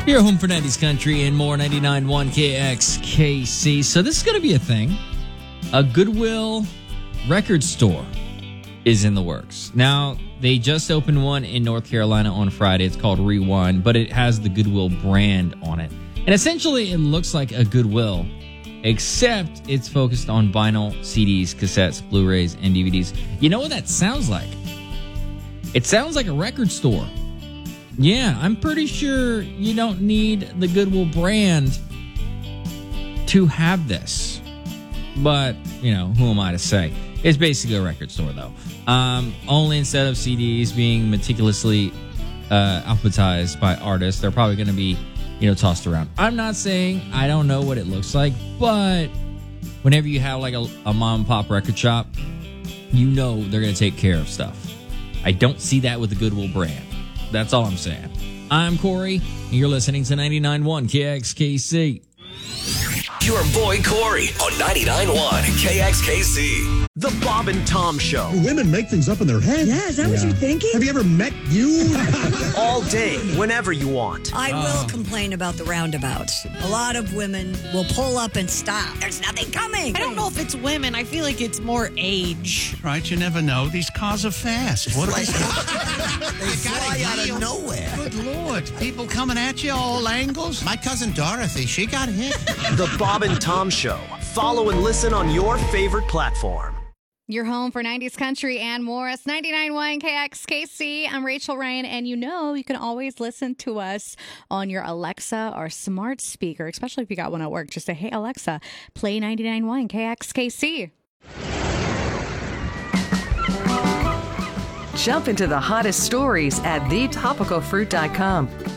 Your home for 90s country and more, 99.1 KXKC. So this is going to be a thing. A Goodwill record store is in the works. Now, they just opened one in North Carolina on Friday. It's called Rewind, but it has the Goodwill brand on it. And essentially, it looks like a Goodwill, except it's focused on vinyl, CDs, cassettes, Blu-rays, and DVDs. You know what that sounds like? It sounds like a record store. Yeah, I'm pretty sure you don't need the Goodwill brand to have this. But, you know, who am I to say? It's basically a record store, though. Only instead of CDs being meticulously alphabetized by artists, they're probably going to be, tossed around. I'm not saying I don't know what it looks like, but whenever you have like a mom and pop record shop, they're going to take care of stuff. I don't see that with the Goodwill brand. That's all I'm saying. I'm Corey, and you're listening to 99.1 KXKC. Your boy Corey on 99.1 KXKC. The Bob and Tom Show. Do women make things up in their head? Yeah, is that what you're thinking? Have you ever met you? All day, whenever you want. I will complain about the roundabouts. A lot of women will pull up and stop. There's nothing coming. I don't know if it's women. I feel like it's more age. Right, you never know. These cars are fast. What are they? They fly out of nowhere. Good Lord. People coming at you all angles. My cousin Dorothy, she got hit. The Bob and Tom Show. Follow and listen on your favorite platform. Your home for 90s country and more. It's 99.1 KXKC. I'm Rachel Ryan, and you can always listen to us on your Alexa or smart speaker, especially if you got one at work. Just say, hey, Alexa, play 99.1 KXKC. Jump into the hottest stories at thetopicalfruit.com.